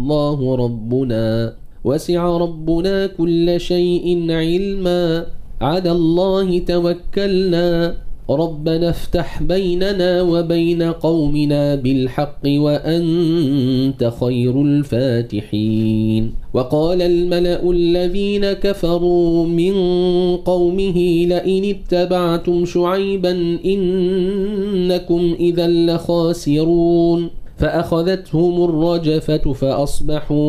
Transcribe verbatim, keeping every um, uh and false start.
الله ربنا وسع ربنا كل شيء علما على الله توكلنا ربنا افتح بيننا وبين قومنا بالحق وأنت خير الفاتحين. وقال الملأ الذين كفروا من قومه لئن اتبعتم شعيبا إنكم إذا لخاسرون فأخذتهم الرجفة فأصبحوا